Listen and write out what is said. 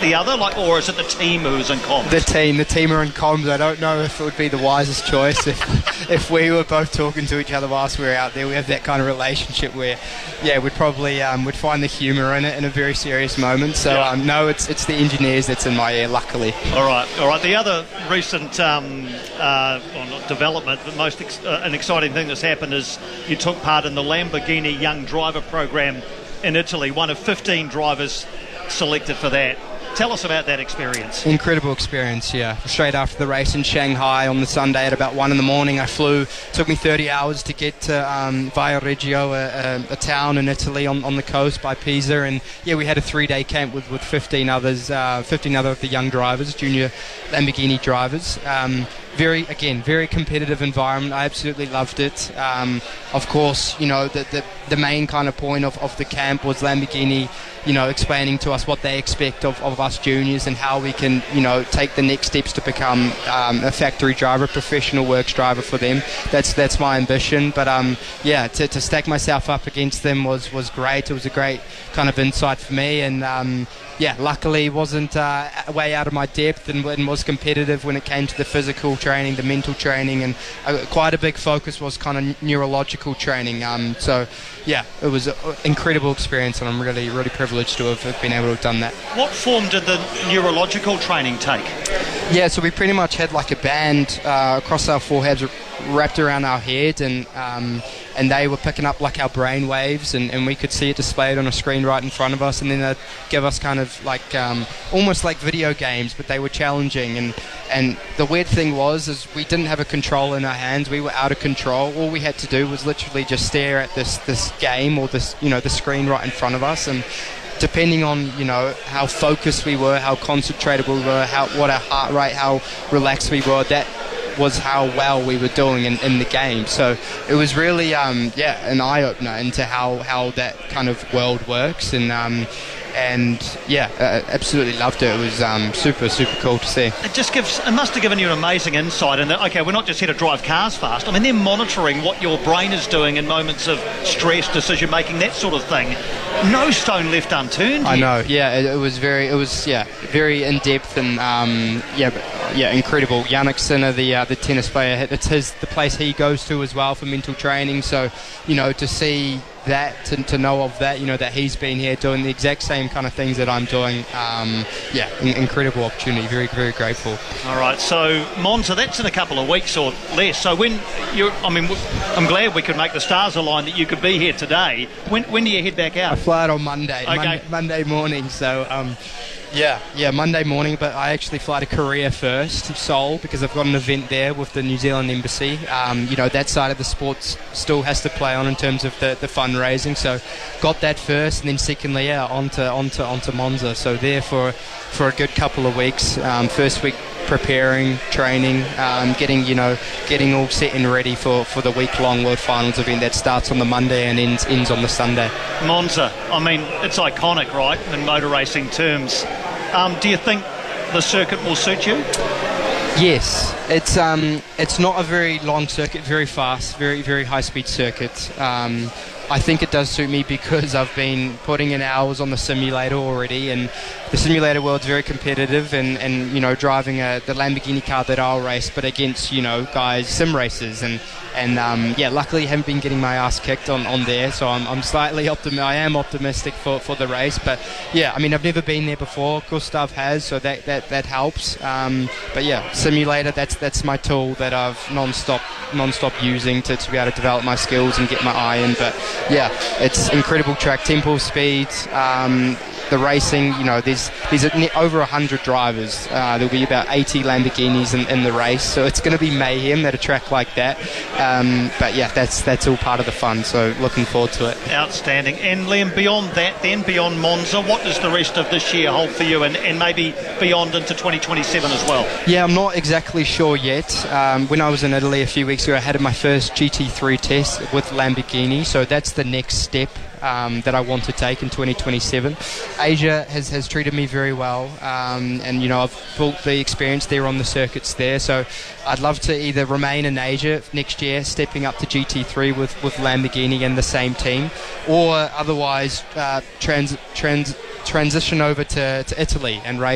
the other, or is it the team who's in comms? The team are in comms. I don't know if it would be the wisest choice if we were both talking to each other whilst we were out there. We have that kind of relationship where, we'd probably would find the humour in it in a very serious moment. So no, it's the engineers that's in my ear, luckily. All right. The other recent, not development, but an exciting thing that's happened is you took part in the Lamborghini Young Driver Program in Italy, one of 15 drivers selected for that. Tell us about that experience. Incredible experience, yeah. Straight after the race in Shanghai on the Sunday at about 1 a.m, I flew. It took me 30 hours to get to Viareggio, a town in Italy on the coast by Pisa. And we had a 3-day camp with 15 others, 15 other of the young drivers, junior Lamborghini drivers. Very competitive environment. I absolutely loved it. Of course, the main kind of point of the camp was Lamborghini, explaining to us what they expect of us juniors and how we can, take the next steps to become a factory driver, a professional works driver for them. That's my ambition. But to stack myself up against them was great. It was a great kind of insight for me, and luckily wasn't way out of my depth and was competitive when it came to the physical training, the mental training, and quite a big focus was kind of neurological training. It was an incredible experience, and I'm really, really privileged to have been able to have done that. What form did the neurological training take? Yeah, so we pretty much had like a band across our foreheads wrapped around our head, and they were picking up like our brain waves, and we could see it displayed on a screen right in front of us, and then they'd give us kind of like almost like video games, but they were challenging. And the weird thing is we didn't have a control in our hands. We were out of control. All we had to do was literally just stare at this game or this the screen right in front of us, and depending on how focused we were, how concentrated we were, what our heart rate, how relaxed we were, that was how well we were doing in the game. So it was really an eye-opener into how that kind of world works, and absolutely loved it. It was super cool to see. It must have given you an amazing insight in that, okay, we're not just here to drive cars fast. I mean, they're monitoring what your brain is doing in moments of stress, decision making, that sort of thing. No stone left unturned here. I know, it was very in depth, and incredible. Jannik Sinner, the tennis player, it's the place he goes to as well for mental training. So to see that, to know of that, that he's been here doing the exact same kind of things that I'm doing, incredible opportunity. Very, very grateful. All right, so Monza, that's in a couple of weeks or less. So I'm glad we could make the stars align that you could be here today. When do you head back out? I fly out on Monday. Okay. Monday morning. So Monday morning, but I actually fly to Korea first, to Seoul, because I've got an event there with the New Zealand Embassy. That side of the sports still has to play on in terms of the fundraising, so got that first, and then secondly, onto Monza. So there for a good couple of weeks. First week preparing, training, getting all set and ready for the week-long World Finals event that starts on the Monday and ends on the Sunday. Monza, it's iconic, right, in motor racing terms. Do you think the circuit will suit you? Yes, it's not a very long circuit, very fast, very, very high-speed circuit. I think it does suit me because I've been putting in hours on the simulator already, and the simulator world's very competitive, and driving the Lamborghini car that I'll race, but against guys sim racers, and luckily I haven't been getting my ass kicked on there, so I'm slightly optimistic for the race. But I've never been there before. Gustav has, so that helps. Simulator, that's my tool that I've non-stop using to be able to develop my skills and get my eye in. But it's incredible track, tempo, speed. The racing, there's over 100 drivers. There'll be about 80 Lamborghinis in the race, so it's going to be mayhem at a track like that. That's all part of the fun, so looking forward to it. Outstanding. And Liam, beyond that, then beyond Monza, what does the rest of this year hold for you, and maybe beyond into 2027 as well? Yeah, I'm not exactly sure yet. When I was in Italy a few weeks ago, I had my first GT3 test with Lamborghini, so that's the next step that I want to take in 2027. Asia has treated me very well, and I've built the experience there on the circuits there, so I'd love to either remain in Asia next year, stepping up to GT3 with Lamborghini and the same team, or otherwise transition over to Italy and race